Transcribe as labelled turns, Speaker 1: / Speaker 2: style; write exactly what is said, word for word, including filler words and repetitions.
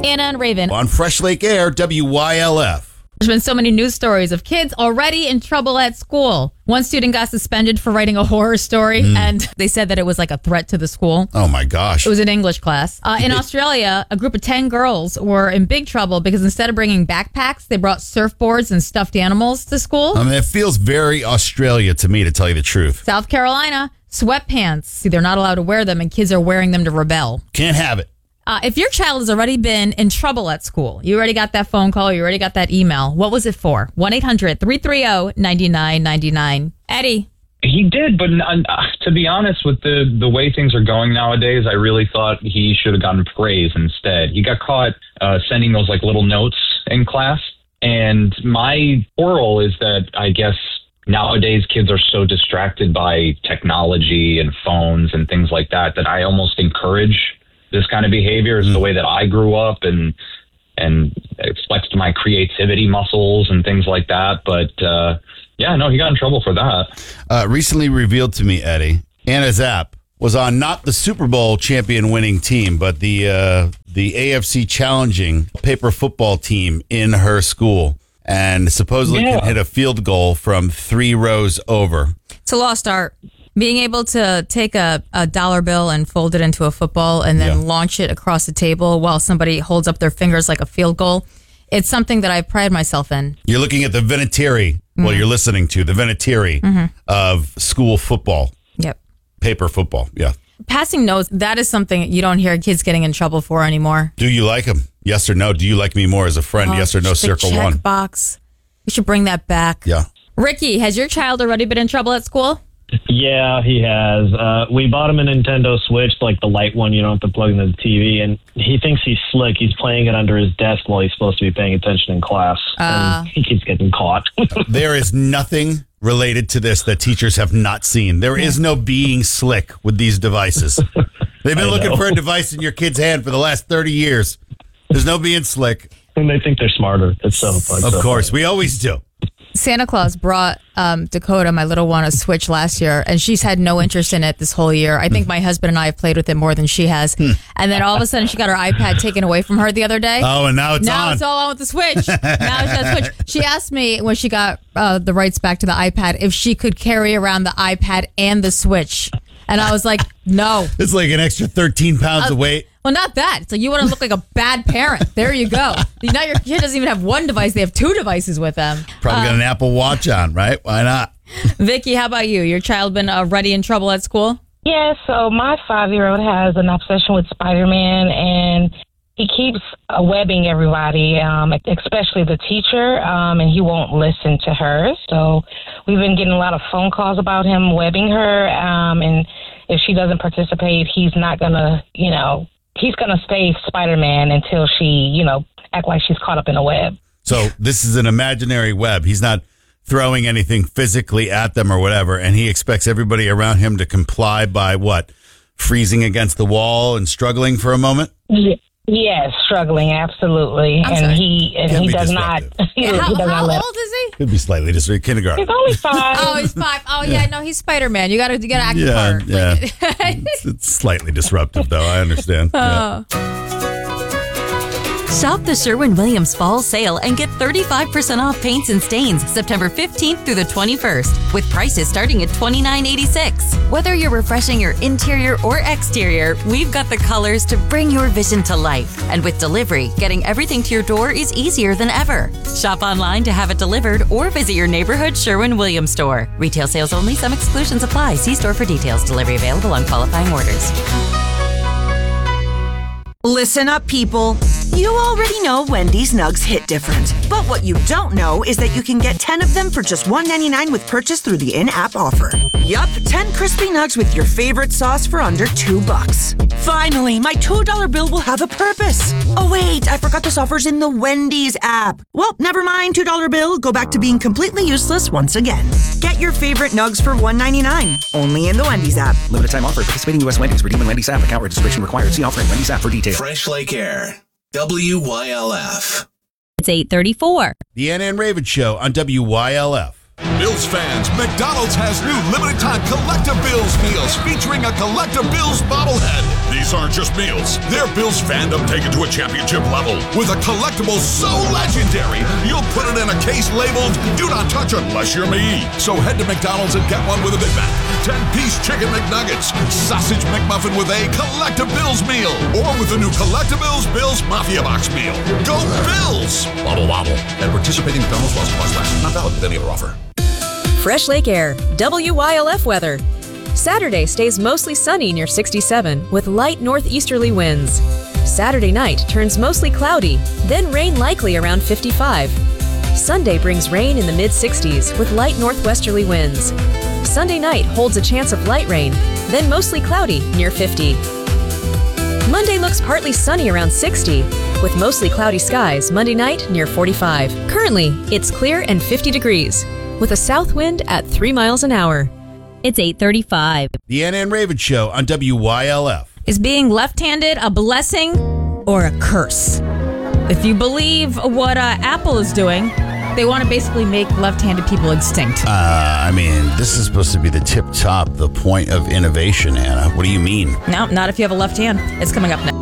Speaker 1: Anna and Raven.
Speaker 2: On Fresh Lake Air, W Y L F.
Speaker 1: There's been so many news stories of kids already in trouble at school. One student got suspended for writing a horror story, mm. and they said that it was like a threat to the school.
Speaker 2: Oh, my gosh.
Speaker 1: It was an English class. Uh, in Australia, a group of ten girls were in big trouble because instead of bringing backpacks, they brought surfboards and stuffed animals to school.
Speaker 2: I mean, it feels very Australia to me, to tell you the truth.
Speaker 1: South Carolina, sweatpants. See, they're not allowed to wear them, and kids are wearing them to rebel.
Speaker 2: Can't have it.
Speaker 1: Uh, if your child has already been in trouble at school, you already got that phone call, you already got that email, what was it for? one eight hundred three three zero nine nine nine nine. Eddie.
Speaker 3: He did, but uh, to be honest, with the, the way things are going nowadays, I really thought he should have gotten praise instead. He got caught uh, sending those like little notes in class. And my oral is that I guess nowadays kids are so distracted by technology and phones and things like that, that I almost encourage this kind of behavior. Is mm. the way that I grew up, and and it flexed my creativity muscles and things like that. But uh, yeah, no, he got in trouble for that.
Speaker 2: Uh, recently revealed to me, Eddie, Anna Zapp was on not the Super Bowl champion winning team, but the uh, the A F C challenging paper football team in her school, and supposedly
Speaker 3: yeah.
Speaker 2: can hit a field goal from three rows over.
Speaker 1: It's a lost art. Being able to take a, a dollar bill and fold it into a football and then yeah. launch it across the table while somebody holds up their fingers like a field goal, it's something that I pride myself in. You're
Speaker 2: looking at the Vinatieri, mm-hmm. well, you're listening to the Vinatieri mm-hmm. of school football.
Speaker 1: Yep.
Speaker 2: Paper football, yeah.
Speaker 1: Passing notes, that is something you don't hear kids getting in trouble for anymore.
Speaker 2: Do you like them? Yes or no? Do you like me more as a friend? Oh, yes or no? Circle
Speaker 1: check
Speaker 2: one.
Speaker 1: Box. We should bring that back.
Speaker 2: Yeah.
Speaker 1: Ricky, has your child already been in trouble at school?
Speaker 4: Yeah, he has. Uh, we bought him a Nintendo Switch, like the light one you don't have to plug into the T V, and he thinks he's slick. He's playing it under his desk while he's supposed to be paying attention in class.
Speaker 1: Uh,
Speaker 4: and he keeps getting caught.
Speaker 2: There is nothing related to this that teachers have not seen. There is no being slick with these devices. They've been looking for a device in your kid's hand for the last thirty years. There's no being slick.
Speaker 4: And they think they're smarter. It's so fun.
Speaker 2: Of
Speaker 4: so
Speaker 2: course,
Speaker 4: funny.
Speaker 2: we always do.
Speaker 1: Santa Claus brought um, Dakota, my little one, a Switch last year, and she's had no interest in it this whole year. I think my husband and I have played with it more than she has. Hmm. And then all of a sudden, she got her iPad taken away from her the other day.
Speaker 2: Oh, and now it's
Speaker 1: now
Speaker 2: on.
Speaker 1: Now it's all on with the Switch. Now she has a Switch. She asked me when she got uh, the rights back to the iPad if she could carry around the iPad and the Switch. And I was like, no.
Speaker 2: It's like an extra thirteen pounds
Speaker 1: uh,
Speaker 2: of weight.
Speaker 1: Well, not that. It's like you want to look like a bad parent. There you go. Now your kid doesn't even have one device. They have two devices with them.
Speaker 2: Probably
Speaker 1: uh,
Speaker 2: got an Apple Watch on, right? Why not?
Speaker 1: Vicky, how about you? Your child been already in trouble at school?
Speaker 5: Yeah, so my five-year-old has an obsession with Spider-Man, and he keeps uh, webbing everybody, um, especially the teacher, um, and he won't listen to her. So we've been getting a lot of phone calls about him webbing her, um, and if she doesn't participate, he's not going to, you know, he's going to stay Spider-Man until she, you know, act like she's caught up in a web.
Speaker 2: So this is an imaginary web. He's not throwing anything physically at them or whatever, and he expects everybody around him to comply by what? Freezing against the wall and struggling for a moment?
Speaker 5: Yeah. Yes, struggling, absolutely.
Speaker 1: I'm
Speaker 5: and
Speaker 1: sorry.
Speaker 5: he and
Speaker 2: Can't
Speaker 5: he
Speaker 2: be
Speaker 5: does not.
Speaker 2: disruptive.
Speaker 5: He,
Speaker 1: how
Speaker 5: he does
Speaker 1: how
Speaker 5: not let,
Speaker 1: old is he?
Speaker 2: Could be slightly just kindergarten.
Speaker 5: He's only five.
Speaker 1: Oh, he's five. Oh, yeah. No, he's Spider-Man. You got to you got to act the
Speaker 2: Yeah,
Speaker 1: part.
Speaker 2: yeah. it's, it's slightly disruptive, though. I understand. Yeah.
Speaker 6: Shop the Sherwin-Williams Fall Sale and get thirty-five percent off paints and stains September fifteenth through the twenty-first, with prices starting at twenty-nine eighty-six. Whether you're refreshing your interior or exterior, we've got the colors to bring your vision to life. And with delivery, getting everything to your door is easier than ever. Shop online to have it delivered or visit your neighborhood Sherwin-Williams store. Retail sales only. Some exclusions apply. See store for details. Delivery available on qualifying orders.
Speaker 7: Listen up, people. You already know Wendy's nugs hit different. But what you don't know is that you can get ten of them for just one ninety-nine with purchase through the in-app offer. Yup, ten crispy nugs with your favorite sauce for under two bucks. Finally, my two dollar bill will have a purpose. Oh wait, I forgot this offer's in the Wendy's app. Well, never mind, two dollar bill. Go back to being completely useless once again. Get your favorite nugs for one ninety-nine. Only in the Wendy's app.
Speaker 8: Limited time offer. Participating U S Wendy's. Redeem in Wendy's app. Account registration required. See offer in Wendy's app for details.
Speaker 9: Fresh Lake Air. W Y L F.
Speaker 6: It's eight thirty-four.
Speaker 2: The Anna and Raven Show on W Y L F.
Speaker 9: Bills fans, McDonald's has new limited time Collector Bills meals featuring a Collector Bills bobblehead. The These aren't just meals. They're Bills fandom taken to a championship level with a collectible so legendary, you'll put it in a case labeled, do not touch unless you're me. So head to McDonald's and get one with a Big Mac, ten-piece chicken McNuggets, sausage McMuffin with a Collectibles meal, or with the new Collectibles Bills Mafia Box meal. Go Bills! Wobble wobble. And participating McDonald's while supplies last. Not valid with any other offer.
Speaker 10: Fresh Lake Air, W Y L F weather. Saturday stays mostly sunny near sixty-seven with light northeasterly winds. Saturday night turns mostly cloudy, then rain likely around fifty-five. Sunday brings rain in the mid-sixties with light northwesterly winds. Sunday night holds a chance of light rain, then mostly cloudy near fifty. Monday looks partly sunny around sixty, with mostly cloudy skies Monday night near forty-five. Currently, it's clear and fifty degrees, with a south wind at three miles an hour.
Speaker 11: It's eight thirty-five.
Speaker 2: The Ann and Raven Show on W Y L F.
Speaker 1: Is being left-handed a blessing or a curse? If you believe what uh, Apple is doing, they want to basically make left-handed people extinct.
Speaker 2: Uh, I mean, this is supposed to be the tip top, the point of innovation, Anna. What do you mean?
Speaker 1: No, not if you have a left hand. It's coming up next.